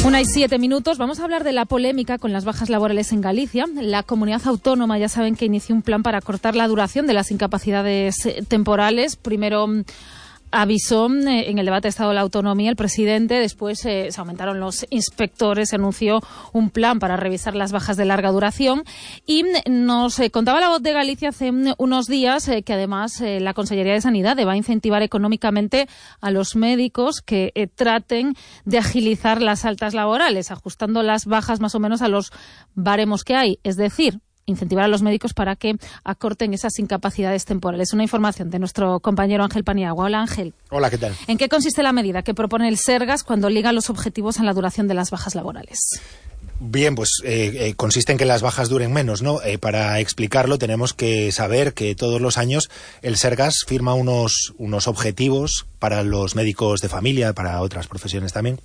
1:07. Vamos a hablar de la polémica con las bajas laborales en Galicia. La comunidad autónoma, ya saben que inició un plan para cortar la duración de las incapacidades temporales. Primero avisó en el debate de Estado de la Autonomía el presidente, después se aumentaron los inspectores, se anunció un plan para revisar las bajas de larga duración y nos contaba La Voz de Galicia hace unos días que además la Consellería de Sanidad va a incentivar económicamente a los médicos que traten de agilizar las altas laborales, ajustando las bajas más o menos a los baremos que hay, es decir, incentivar a los médicos para que acorten esas incapacidades temporales. Una información de nuestro compañero Ángel Paniagua. Hola, Ángel. Hola, ¿qué tal? ¿En qué consiste la medida que propone el Sergas cuando liga los objetivos en la duración de las bajas laborales? Bien, pues consiste en que las bajas duren menos, ¿no? Para explicarlo tenemos que saber que todos los años el Sergas firma unos objetivos para los médicos de familia, para otras profesiones también.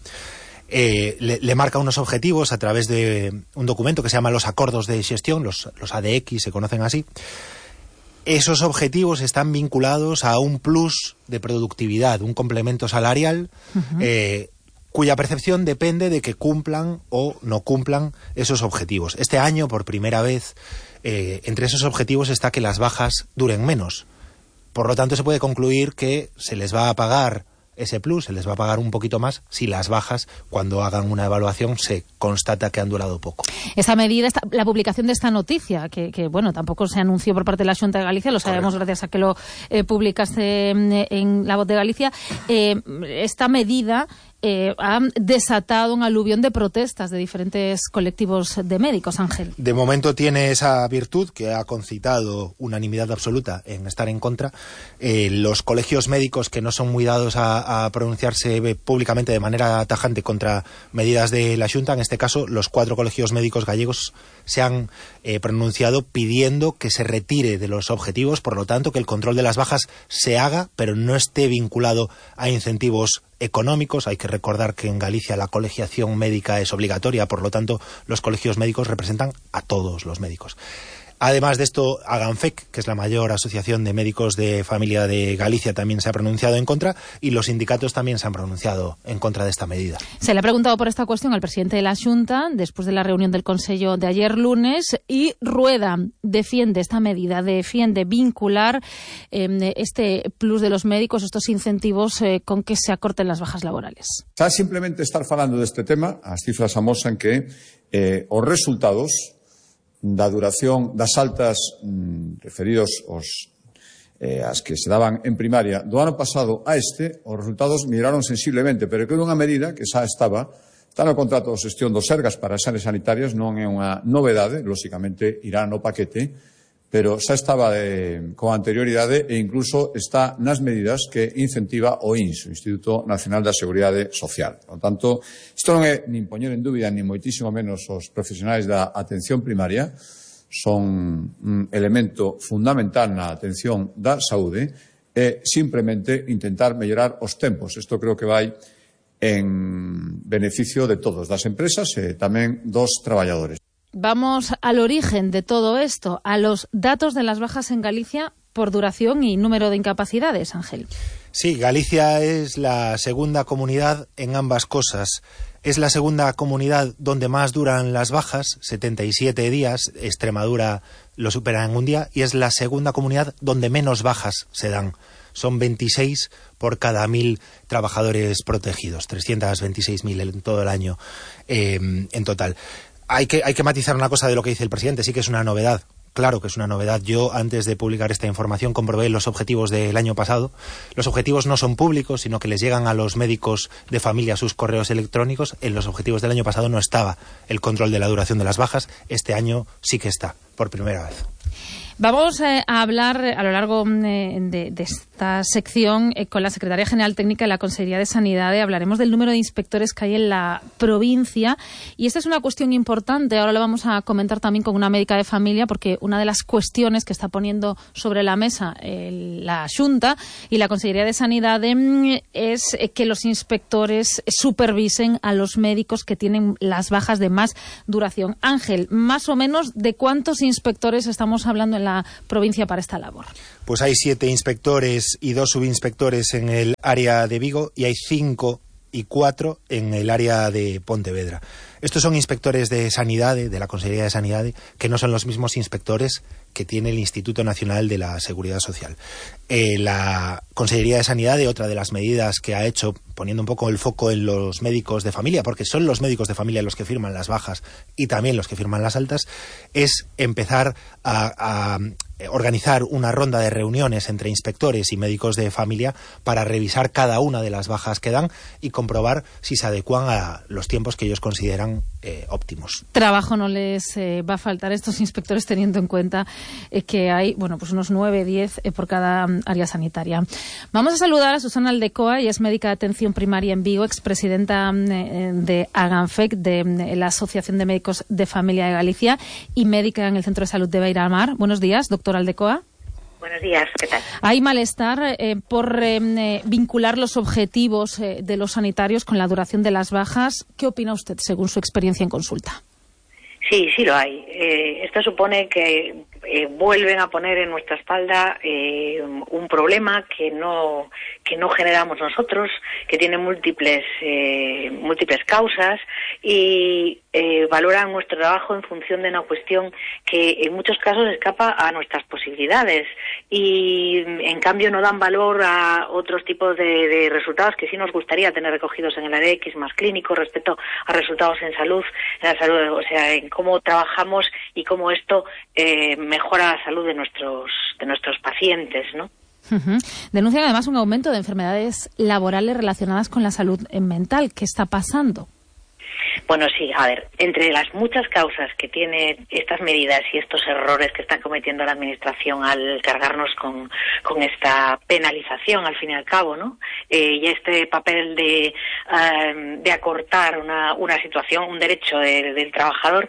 Le marca unos objetivos a través de un documento que se llama los acordos de gestión, los ADX se conocen así. Esos objetivos están vinculados a un plus de productividad, un complemento salarial, cuya percepción depende de que cumplan o no cumplan esos objetivos. Este año, por primera vez, entre esos objetivos está que las bajas duren menos. Por lo tanto, se puede concluir que se les va a pagar ese plus, se les va a pagar un poquito más si las bajas, cuando hagan una evaluación, se constata que han durado poco. Esta medida, la publicación de esta noticia, que bueno, tampoco se anunció por parte de la Xunta de Galicia, lo sabemos gracias a que lo publicaste en La Voz de Galicia, esta medida ha desatado un aluvión de protestas de diferentes colectivos de médicos, Ángel. De momento tiene esa virtud que ha concitado unanimidad absoluta en estar en contra. Los colegios médicos que no son muy dados a pronunciarse públicamente de manera tajante contra medidas de la Xunta, en este caso los 4 colegios médicos gallegos se han pronunciado pidiendo que se retire de los objetivos, por lo tanto que el control de las bajas se haga, pero no esté vinculado a incentivos económicos. Hay que recordar que en Galicia la colegiación médica es obligatoria, por lo tanto los colegios médicos representan a todos los médicos. Además de esto, Aganfec, que es la mayor asociación de médicos de familia de Galicia, también se ha pronunciado en contra, y los sindicatos también se han pronunciado en contra de esta medida. Se le ha preguntado por esta cuestión al presidente de la Xunta después de la reunión del Consello de ayer lunes, y Rueda defiende esta medida, defiende vincular este plus de los médicos, estos incentivos con que se acorten las bajas laborales. Xa simplemente estar falando deste tema, as cifras amosan que os resultados da duración das altas referidos as que se daban en primaria do ano pasado a os resultados melloraron sensiblemente, pero que é unha medida que xa está no contrato de xestión dos Sergas para as áreas sanitarias, non é unha novedade, lóxicamente irá no paquete, pero xa estaba con anterioridade e incluso está nas medidas que incentiva o INS, o Instituto Nacional da Seguridade Social. Por tanto, isto non é nin poñer en dúbida, nin moitísimo menos os profesionais da atención primaria, son un elemento fundamental na atención da saúde, e simplemente intentar mellorar os tempos. Isto creo que vai en beneficio de todos, das empresas e tamén dos traballadores. Vamos al origen de todo esto, a los datos de las bajas en Galicia por duración y número de incapacidades, Ángel. Sí, Galicia es la segunda comunidad en ambas cosas. Es la segunda comunidad donde más duran las bajas, 77 días, Extremadura lo supera en un día, y es la segunda comunidad donde menos bajas se dan. Son 26 por cada 1.000 trabajadores protegidos, 326.000 en todo el año en total. Hay que matizar una cosa de lo que dice el presidente, sí que es una novedad. Claro que es una novedad. Yo, antes de publicar esta información, comprobé los objetivos del año pasado. Los objetivos no son públicos, sino que les llegan a los médicos de familia sus correos electrónicos. En los objetivos del año pasado no estaba el control de la duración de las bajas. Este año sí que está, por primera vez. Vamos a hablar a lo largo de esta sección con la Secretaria General Técnica de la Consellería de Sanidad. Hablaremos del número de inspectores que hay en la provincia, y esta es una cuestión importante. Ahora lo vamos a comentar también con una médica de familia, porque una de las cuestiones que está poniendo sobre la mesa la Xunta y la Consellería de Sanidad es que los inspectores supervisen a los médicos que tienen las bajas de más duración. Ángel, más o menos, ¿de cuántos inspectores estamos hablando en la provincia para esta labor? Pues hay 7 inspectores y 2 subinspectores en el área de Vigo, y hay 5 y 4 en el área de Pontevedra. Estos son inspectores de Sanidad, de la Consellería de Sanidad, que no son los mismos inspectores que tiene el Instituto Nacional de la Seguridad Social. La Consellería de Sanidad, otra de las medidas que ha hecho, poniendo un poco el foco en los médicos de familia, porque son los médicos de familia los que firman las bajas y también los que firman las altas, es empezar a organizar una ronda de reuniones entre inspectores y médicos de familia para revisar cada una de las bajas que dan y comprobar si se adecuan a los tiempos que ellos consideran óptimos. Trabajo no les va a faltar a estos inspectores, teniendo en cuenta que hay pues unos 9, 10 por cada área sanitaria. Vamos a saludar a Susana Aldecoa, ella es médica de atención primaria en Vigo, expresidenta de AGANFEC, de la Asociación de Médicos de Familia de Galicia, y médica en el Centro de Salud de Beira-Mar. Buenos días, doctora Aldecoa. Buenos días, ¿qué tal? Hay malestar por vincular los objetivos de los sanitarios con la duración de las bajas. ¿Qué opina usted según su experiencia en consulta? Sí, sí lo hay. Esto supone que vuelven a poner en nuestra espalda un problema que no generamos nosotros, que tiene múltiples causas y valoran nuestro trabajo en función de una cuestión que en muchos casos escapa a nuestras posibilidades y en cambio no dan valor a otros tipos de resultados que sí nos gustaría tener recogidos en el ADX más clínico respecto a resultados en la salud, o sea, en cómo trabajamos y cómo esto mejora la salud de nuestros pacientes, ¿no? Uh-huh. Denuncian además un aumento de enfermedades laborales relacionadas con la salud mental. ¿Qué está pasando? Bueno, sí, a ver, entre las muchas causas que tiene estas medidas y estos errores que está cometiendo la Administración al cargarnos con esta penalización, al fin y al cabo, ¿no? Y este papel de acortar una situación, un derecho del trabajador,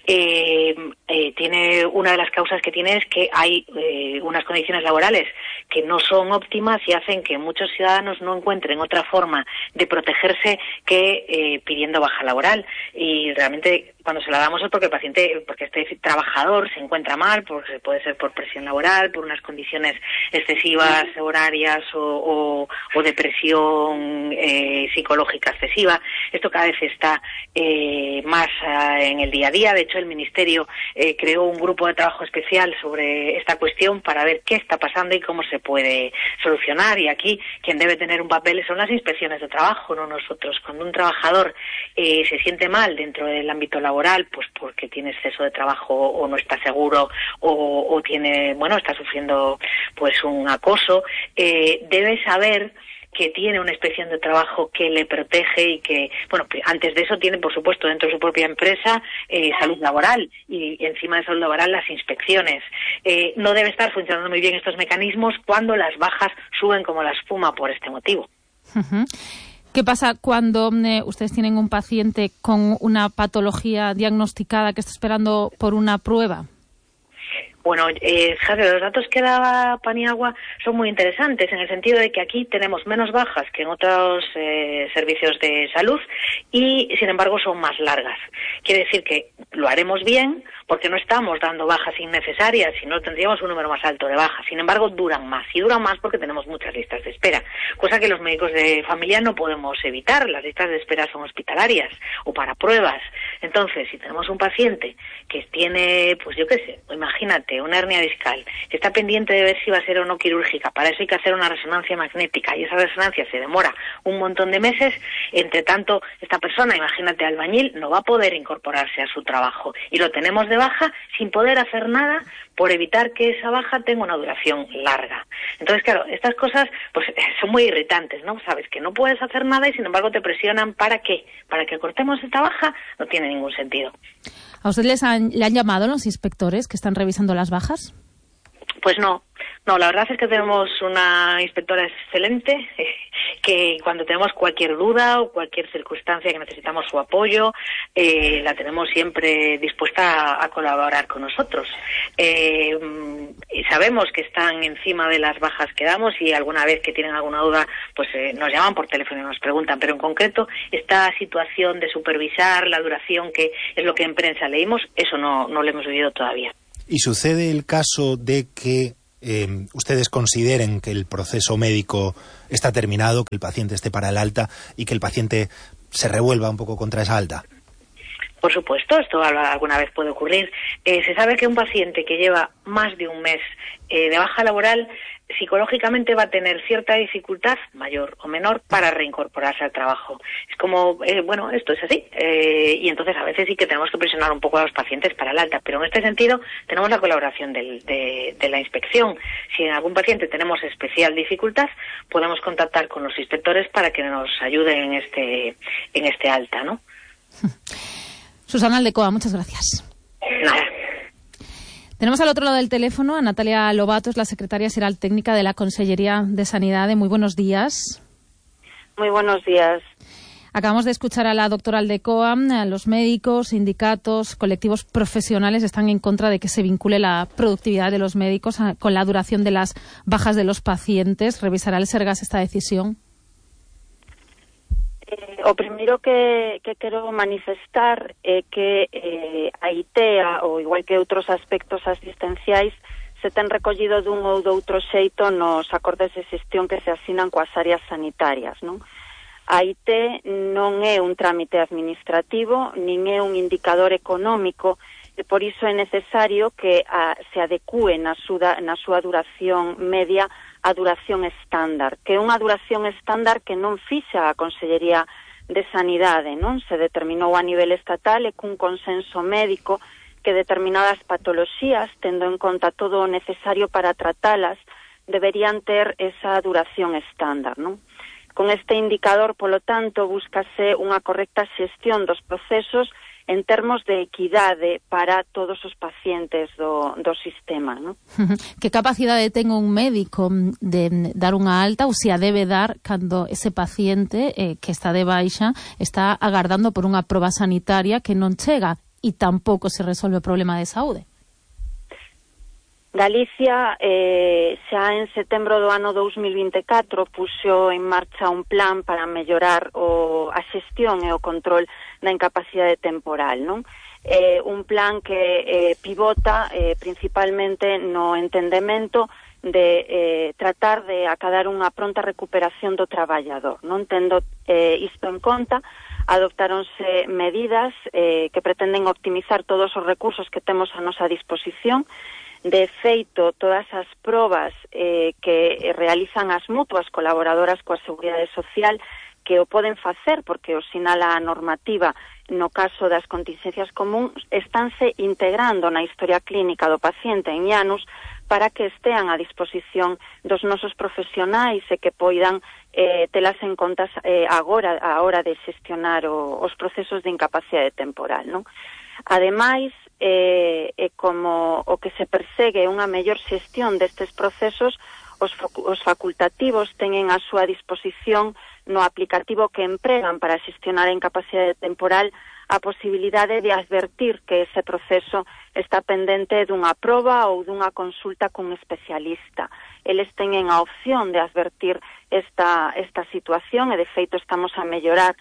tiene una de las causas que tiene es que hay unas condiciones laborales que no son óptimas y hacen que muchos ciudadanos no encuentren otra forma de protegerse que pidiendo baja laboral. Y realmente cuando se la damos es porque este trabajador se encuentra mal, porque puede ser por presión laboral, por unas condiciones excesivas horarias o depresión psicológica excesiva. Esto cada vez está más en el día a día. De hecho, el Ministerio creó un grupo de trabajo especial sobre esta cuestión para ver qué está pasando y cómo se puede solucionar. Y aquí quien debe tener un papel son las inspecciones de trabajo, no nosotros. Cuando un trabajador se siente mal dentro del ámbito laboral, pues porque tiene exceso de trabajo o no está seguro o está sufriendo pues un acoso, debe saber que tiene una inspección de trabajo que le protege y que, antes de eso tiene, por supuesto, dentro de su propia empresa salud laboral y encima de salud laboral las inspecciones. No debe estar funcionando muy bien estos mecanismos cuando las bajas suben como la espuma por este motivo. Uh-huh. ¿Qué pasa cuando ustedes tienen un paciente con una patología diagnosticada que está esperando por una prueba? Bueno, Javier, los datos que daba Paniagua son muy interesantes en el sentido de que aquí tenemos menos bajas que en otros servicios de salud y, sin embargo, son más largas. Quiere decir que lo haremos bien porque no estamos dando bajas innecesarias, sino tendríamos un número más alto de bajas. Sin embargo, duran más. Y duran más porque tenemos muchas listas de espera, cosa que los médicos de familia no podemos evitar. Las listas de espera son hospitalarias o para pruebas. Entonces, si tenemos un paciente que tiene, pues yo qué sé, imagínate, una hernia discal, que está pendiente de ver si va a ser o no quirúrgica, para eso hay que hacer una resonancia magnética y esa resonancia se demora un montón de meses. Entre tanto, esta persona, imagínate albañil, no va a poder incorporarse a su trabajo y lo tenemos de baja sin poder hacer nada por evitar que esa baja tenga una duración larga. Entonces, claro, estas cosas pues son muy irritantes, ¿no? Sabes que no puedes hacer nada y sin embargo te presionan. ¿Para qué? Para que cortemos esta baja. No tiene ningún sentido. ¿A usted le han llamado los inspectores que están revisando las bajas? Pues no, la verdad es que tenemos una inspectora excelente que cuando tenemos cualquier duda o cualquier circunstancia que necesitamos su apoyo, la tenemos siempre dispuesta a colaborar con nosotros. Y sabemos que están encima de las bajas que damos y alguna vez que tienen alguna duda, pues nos llaman por teléfono y nos preguntan. Pero en concreto, esta situación de supervisar la duración, que es lo que en prensa leímos, eso no lo hemos vivido todavía. ¿Y sucede el caso de que ustedes consideren que el proceso médico está terminado, que el paciente esté para el alta y que el paciente se revuelva un poco contra esa alta? Por supuesto, esto alguna vez puede ocurrir. Se sabe que un paciente que lleva más de un mes de baja laboral psicológicamente va a tener cierta dificultad, mayor o menor, para reincorporarse al trabajo. Es como, esto es así. Y entonces a veces sí que tenemos que presionar un poco a los pacientes para el alta. Pero en este sentido tenemos la colaboración de la inspección. Si en algún paciente tenemos especial dificultad, podemos contactar con los inspectores para que nos ayuden en este alta, ¿no? Susana Aldecoa, muchas gracias. Nada. Tenemos al otro lado del teléfono a Natalia Lobato, es la secretaria general técnica de la Consellería de Sanidad. Muy buenos días. Muy buenos días. Acabamos de escuchar a la doctora Aldecoa. Los médicos, sindicatos, colectivos profesionales están en contra de que se vincule la productividad de los médicos con la duración de las bajas de los pacientes. ¿Revisará el Sergas esta decisión? O primeiro que quero manifestar é que a ITEA, ou igual que outros aspectos asistenciais, se ten recollido dun ou doutro xeito nos acordes de xestión que se asinan coas áreas sanitarias, non? A IT non é un trámite administrativo, nin é un indicador económico, e por iso é necesario que se adecúe na súa duración media a duración estándar, que é unha duración estándar que non fixa a Consellería de Sanidade, non? Se determinou a nivel estatal e cun consenso médico que determinadas patoloxías, tendo en conta todo o necesario para tratalas, deberían ter esa duración estándar, non? Con este indicador, polo tanto, búscase unha correcta xestión dos procesos en termos de equidade para todos os pacientes do sistema, non? Que capacidade ten un médico de dar unha alta ou se a debe dar cando ese paciente que está de baixa está agardando por unha proba sanitaria que non chega e tampouco se resolve o problema de saúde? Galicia xa en setembro do ano 2024 puxo en marcha un plan para mellorar a xestión e o control da incapacidade temporal, non? Un plan que pivota principalmente no entendemento de tratar de acadar unha pronta recuperación do traballador, non? Tendo isto en conta, adoptáronse medidas que pretenden optimizar todos os recursos que temos a nosa disposición. De feito, todas as probas que realizan as mutuas colaboradoras coa Seguridade Social que o poden facer, porque o sinala a normativa no caso das contingencias comuns, estánse integrando na historia clínica do paciente en IANUS para que estean a disposición dos nosos profesionais e que poidan telas en contas agora a hora de xestionar os procesos de incapacidade temporal, non? Ademais, como o que se persegue unha mellor xestión destes procesos, os facultativos teñen a súa disposición no aplicativo que empregan para xestionar a incapacidade temporal a posibilidade de advertir que ese proceso está pendente dunha proba ou dunha consulta cun especialista. Eles teñen a opción de advertir esta situación e, de feito, estamos a mellorar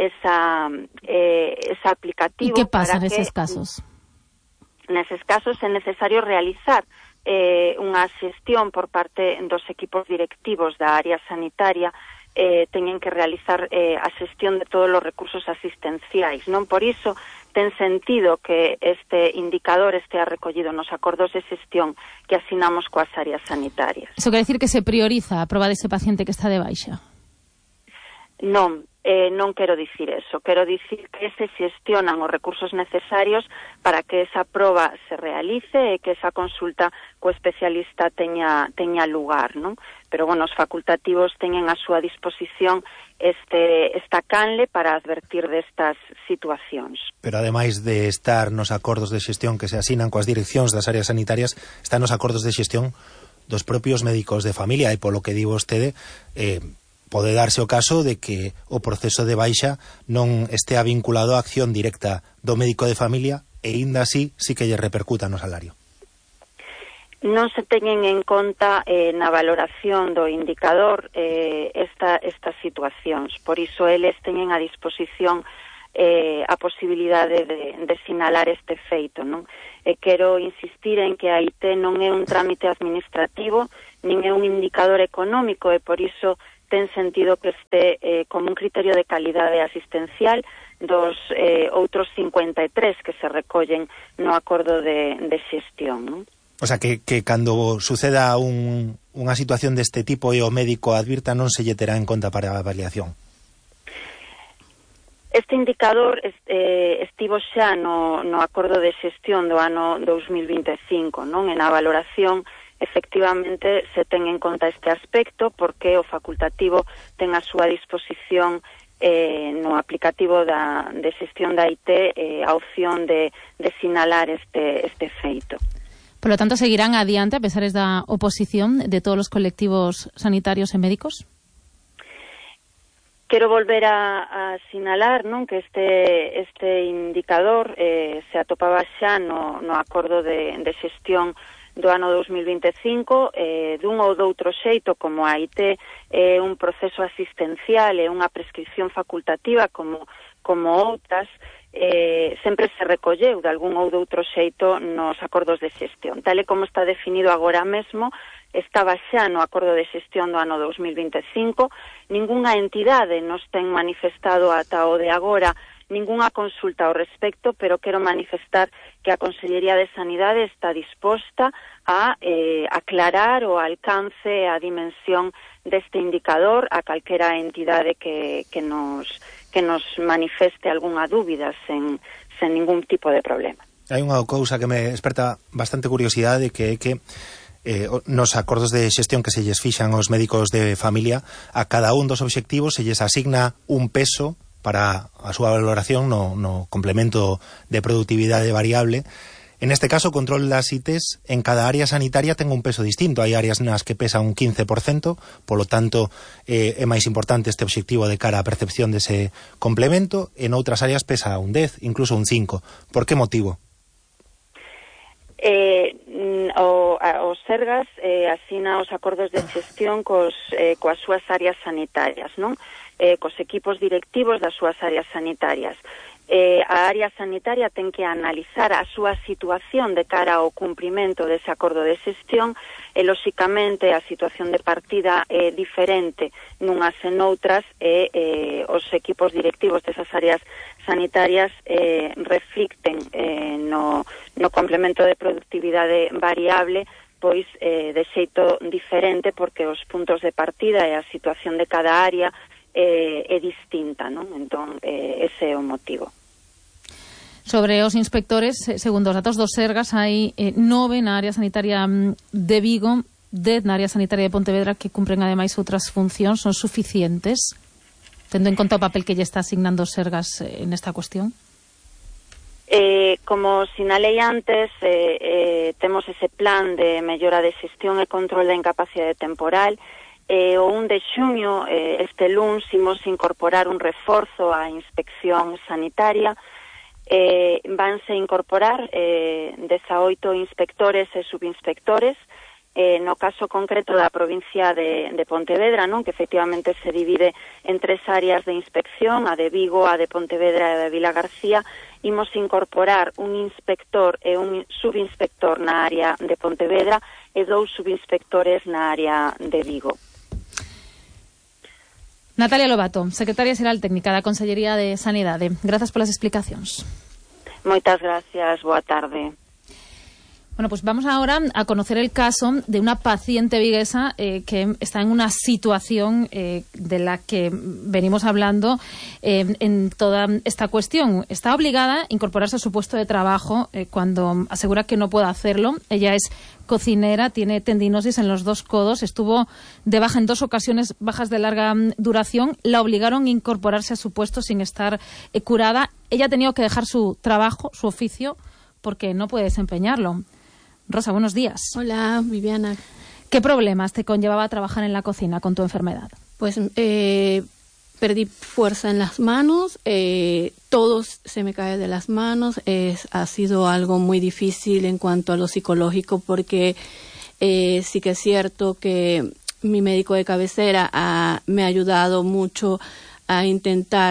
ese aplicativo. ¿Y qué pasa neses casos? Neses casos é necesario realizar unha xestión por parte dos equipos directivos da área sanitaria, teñen que realizar a xestión de todos os recursos asistenciais, non? Por iso ten sentido que este indicador estea recollido nos acordos de xestión que asinamos coas áreas sanitarias. Iso quere dicir que se prioriza a proba dese paciente que está de baixa? Non. Non quero dicir eso, quero dicir que se xestionan os recursos necesarios para que esa proba se realice e que esa consulta co especialista teña lugar, non? Pero, os facultativos teñen a súa disposición esta canle para advertir destas situacións. Pero, ademais de estar nos acordos de xestión que se asinan coas direccións das áreas sanitarias, están nos acordos de xestión dos propios médicos de familia, e polo que di vostede, pode darse o caso de que o proceso de baixa non estea vinculado á acción directa do médico de familia e, aínda así, sí que lle repercuta no salario. Non se teñen en conta na valoración do indicador estas situacións. Por iso, eles teñen a disposición a posibilidade de sinalar este feito, non? E quero insistir en que a IT non é un trámite administrativo, nin é un indicador económico, e por iso ten sentido que este como un criterio de calidade asistencial dos outros 53 que se recollen no acordo de xestión, non? O sea, que cando suceda unha situación deste tipo e o médico advirta, non se lle terá en conta para a avaliación. Este indicador estivo xa no acordo de xestión do ano 2025, non? En a valoración, efectivamente, se ten en conta este aspecto porque o facultativo ten a súa disposición no aplicativo de xestión da IT a opción de sinalar este feito. Por lo tanto, ¿seguirán adiante a pesar de la oposición de todos los colectivos sanitarios e médicos? Quero volver a sinalar, non, que este indicador se atopaba xa no acordo de xestión do ano 2025, dun ou doutro xeito, como a IT é un proceso asistencial e unha prescripción facultativa como outras, sempre se recolleu de algún ou doutro xeito nos acordos de xestión. Tal e como está definido agora mesmo, estaba xa no acordo de xestión do ano 2025, ningunha entidade nos ten manifestado ata o de agora ningunha consulta ao respecto, pero quero manifestar que a Consellería de Sanidade está disposta a aclarar o alcance, a dimensión deste indicador a calquera entidade que nos manifeste algunha dúbida sen ningún tipo de problema. Hai unha cousa que me desperta bastante curiosidade, que é que nos acordos de xestión que se lles fixan aos médicos de familia, a cada un dos obxectivos se lles asigna un peso para a súa valoración no complemento de productividade variable. En este caso, o control das ITs en cada área sanitaria ten un peso distinto. Hai áreas nas que pesa un 15%, polo tanto, é máis importante este obxectivo de cara á percepción dese complemento. En outras áreas pesa un 10, incluso un 5. Por que motivo? Os Sergas asina os acordos de xestión coas súas áreas sanitarias, non? Cos equipos directivos das súas áreas sanitarias. A área sanitaria ten que analizar a súa situación de cara ao cumprimento dese acordo de xestión e, lóxicamente, a situación de partida é diferente nunhas e noutras e os equipos directivos desas áreas sanitarias reflicten no complemento de productividade variable pois de xeito diferente, porque os puntos de partida e a situación de cada área é distinta, non? Entón, ese é o motivo. Sobre os inspectores, segundo os datos dos Sergas, hai 9 na área sanitaria de Vigo, 10 na área sanitaria de Pontevedra, que cumpren ademais outras funcións. Son suficientes, tendo en conta o papel que lle está asignando os Sergas en esta cuestión? Como sinalei antes, temos ese plan de mellora de xestión e control da incapacidade temporal. O 1 de xuño, este luns, imos incorporar un reforzo á inspección sanitaria. Vanse incorporar 18 inspectores e subinspectores, no caso concreto da provincia de Pontevedra, non, que efectivamente se divide en 3 áreas de inspección, a de Vigo, a de Pontevedra e a de Vilagarcía. Imos incorporar un inspector e un subinspector na área de Pontevedra e 2 subinspectores na área de Vigo. Natalia Lobato, secretaria xeral técnica da Consellería de Sanidade. Grazas polas explicacións. Moitas gracias, boa tarde. Bueno, pues vamos ahora a conocer el caso de una paciente viguesa que está en una situación de la que venimos hablando en toda esta cuestión. Está obligada a incorporarse a su puesto de trabajo cuando asegura que no puede hacerlo. Ella es cocinera, tiene tendinosis en los 2 codos, estuvo de baja en 2 ocasiones, bajas de larga duración. La obligaron a incorporarse a su puesto sin estar curada. Ella ha tenido que dejar su trabajo, su oficio, porque no puede desempeñarlo. Rosa, buenos días. Hola, Viviana. ¿Qué problemas te conllevaba trabajar en la cocina con tu enfermedad? Pues perdí fuerza en las manos, todo se me cae de las manos. Ha sido algo muy difícil en cuanto a lo psicológico, porque sí que es cierto que mi médico de cabecera me ha ayudado mucho a intentar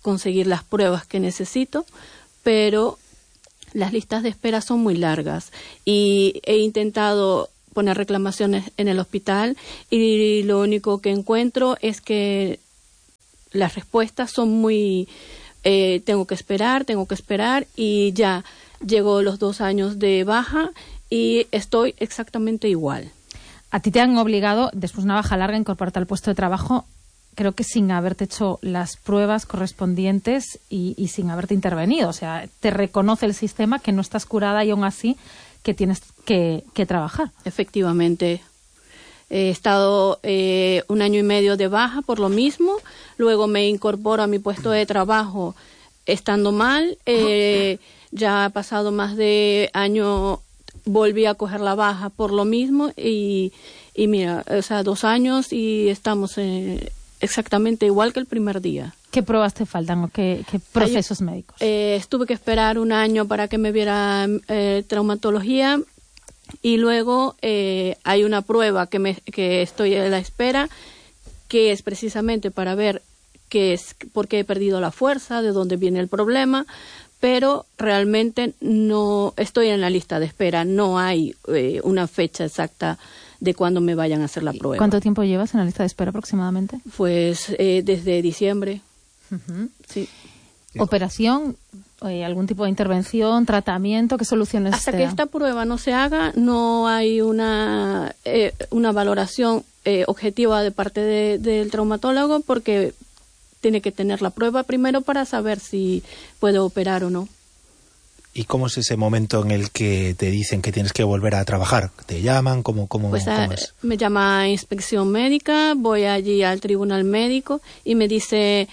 conseguir las pruebas que necesito, pero las listas de espera son muy largas y he intentado poner reclamaciones en el hospital y lo único que encuentro es que las respuestas son muy... tengo que esperar y ya llegó los 2 años de baja y estoy exactamente igual. A ti te han obligado, después de una baja larga, a incorporarte al puesto de trabajo, creo que sin haberte hecho las pruebas correspondientes y sin haberte intervenido. O sea, te reconoce el sistema que no estás curada y aún así que tienes que trabajar. Efectivamente. He estado 1 año y medio de baja por lo mismo. Luego me incorporo a mi puesto de trabajo estando mal. Ya ha pasado más de año, volví a coger la baja por lo mismo. Y mira, o sea, 2 años y estamos exactamente igual que el primer día. ¿Qué pruebas te faltan o qué procesos médicos? Tuve que esperar 1 año para que me viera traumatología. Y luego hay una prueba que estoy a la espera, que es precisamente para ver por qué he perdido la fuerza, de dónde viene el problema, pero realmente no estoy en la lista de espera, no hay una fecha exacta de cuándo me vayan a hacer la prueba. ¿Cuánto tiempo llevas en la lista de espera aproximadamente? Pues desde diciembre. Uh-huh. Sí. ¿Operación? ¿Algún tipo de intervención, tratamiento? ¿Qué soluciones Hasta te que dan? esta prueba no se haga, no hay una valoración objetiva de parte del traumatólogo, porque tiene que tener la prueba primero para saber si puede operar o no. ¿Y cómo es ese momento en el que te dicen que tienes que volver a trabajar? ¿Te llaman? ¿Cómo es? Me llama inspección médica, voy allí al tribunal médico y me dice,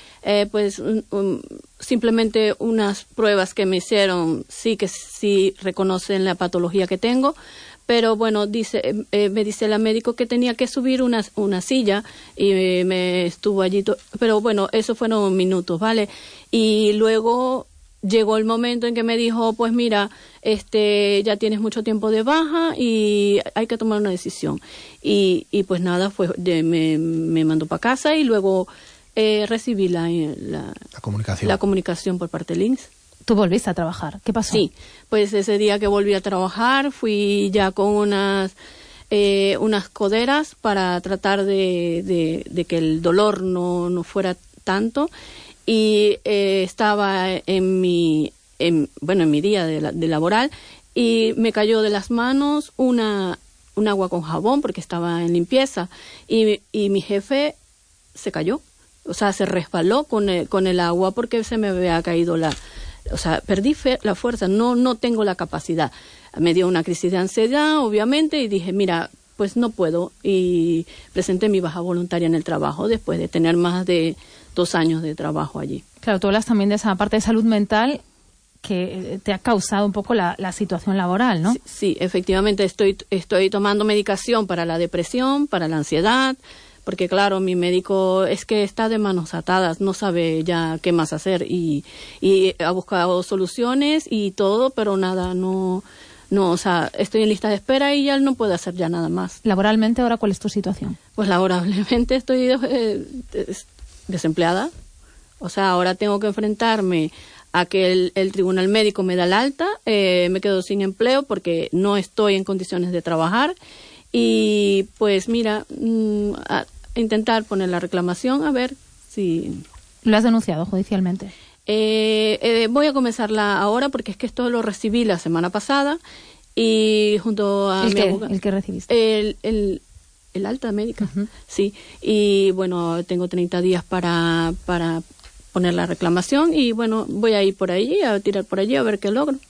simplemente unas pruebas que me hicieron, sí reconocen la patología que tengo, pero bueno, me dice la médico que tenía que subir una silla y me estuvo allí, pero bueno, eso fueron minutos, ¿vale? Y luego llegó el momento en que me dijo, pues mira, ya tienes mucho tiempo de baja y hay que tomar una decisión. Y pues nada, me mandó para casa y luego recibí la comunicación por parte del INSS. ¿Tú volviste a trabajar? ¿Qué pasó? Sí, pues ese día que volví a trabajar fui ya con unas coderas para tratar de que el dolor no fuera tanto. Y estaba en mi día de laboral y me cayó de las manos un agua con jabón porque estaba en limpieza y mi jefe se cayó, o sea, se resbaló con el agua porque se me había caído perdí la fuerza, no tengo la capacidad. Me dio una crisis de ansiedad, obviamente, y dije, mira, pues no puedo, y presenté mi baja voluntaria en el trabajo después de tener más de 2 años de trabajo allí. Claro, tú hablas también de esa parte de salud mental que te ha causado un poco la situación laboral, ¿no? Sí, efectivamente, estoy tomando medicación para la depresión, para la ansiedad, porque claro, mi médico es que está de manos atadas, no sabe ya qué más hacer y ha buscado soluciones y todo, pero nada, no, o sea, estoy en lista de espera y ya él no puede hacer ya nada más. ¿Laboralmente ahora cuál es tu situación? Pues laboralmente estoy desempleada. O sea, ahora tengo que enfrentarme a que el tribunal médico me da el alta, me quedo sin empleo porque no estoy en condiciones de trabajar y pues mira, a intentar poner la reclamación a ver si... ¿Lo has denunciado judicialmente? Voy a comenzarla ahora porque es que esto lo recibí la semana pasada y junto a mi abogado... ¿El que recibiste? El alta médica, uh-huh. Sí. Y bueno, tengo 30 días para poner la reclamación y bueno, voy a ir por allí, a tirar por allí a ver qué logro.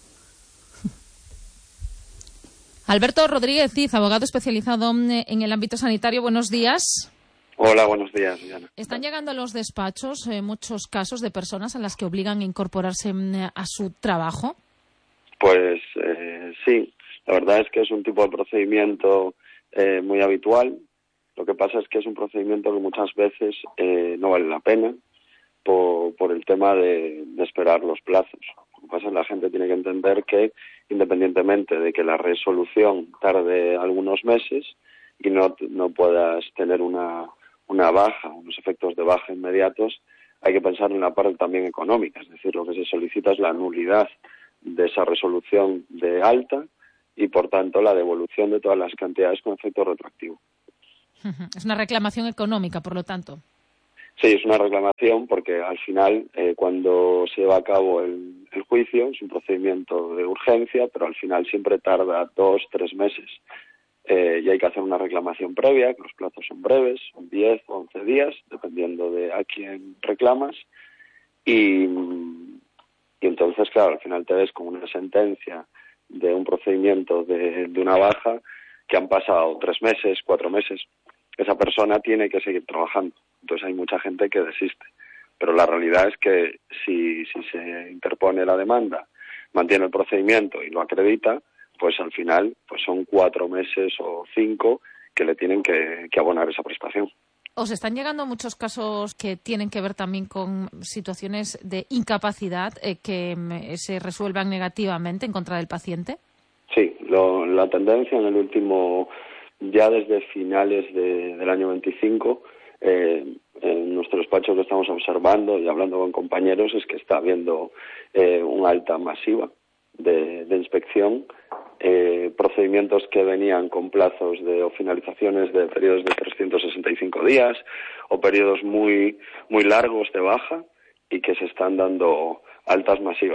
Alberto Rodríguez Cid, abogado especializado en el ámbito sanitario. Buenos días. Hola, buenos días, Diana. Están llegando a los despachos muchos casos de personas a las que obligan a incorporarse a su trabajo. Pues sí, la verdad es que es un tipo de procedimiento muy habitual. Lo que pasa es que es un procedimiento que muchas veces no vale la pena por el tema de esperar los plazos. Lo que pasa es que la gente tiene que entender que independientemente de que la resolución tarde algunos meses y no puedas tener una baja, unos efectos de baja inmediatos, hay que pensar en la parte también económica, es decir, lo que se solicita es la nulidad de esa resolución de alta y, por tanto, la devolución de todas las cantidades con efecto retroactivo. Es una reclamación económica, por lo tanto. Sí, es una reclamación porque al final, cuando se lleva a cabo el juicio, es un procedimiento de urgencia, pero al final siempre tarda 2-3 meses. Y hay que hacer una reclamación previa, que los plazos son breves, son 10 o 11 días, dependiendo de a quién reclamas. Y entonces, claro, al final te ves con una sentencia de un procedimiento de una baja que han pasado 3 meses, 4 meses. Esa persona tiene que seguir trabajando. Entonces hay mucha gente que desiste. Pero la realidad es que si se interpone la demanda, mantiene el procedimiento y lo acredita, pues al final pues son 4 meses o 5 que le tienen que abonar esa prestación. ¿Os están llegando muchos casos que tienen que ver también con situaciones de incapacidad que se resuelvan negativamente en contra del paciente? Sí, la tendencia en el último, ya desde finales del año 25, en nuestro despacho que estamos observando y hablando con compañeros es que está habiendo una alta masiva de inspección, procedimientos que venían con plazos o finalizaciones de periodos de 365 días o periodos muy, muy largos de baja y que se están dando altas masivas.